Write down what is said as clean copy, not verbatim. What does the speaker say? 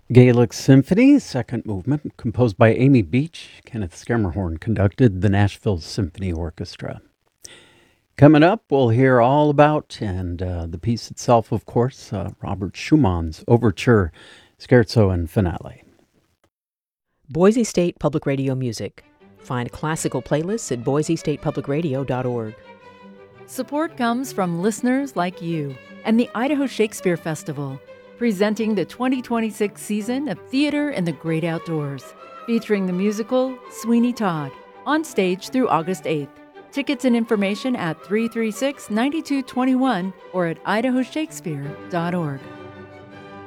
Gaelic Symphony, second movement, composed by Amy Beach. Kenneth Schermerhorn conducted the Nashville Symphony Orchestra. Coming up, we'll hear all about, and the piece itself, of course, Robert Schumann's Overture, Scherzo, and Finale. Boise State Public Radio music. Find classical playlists at boisestatepublicradio.org. Support comes from listeners like you and the Idaho Shakespeare Festival, presenting the 2026 season of Theater in the Great Outdoors, featuring the musical Sweeney Todd, on stage through August 8th. Tickets and information at 336-9221 or at idahoshakespeare.org.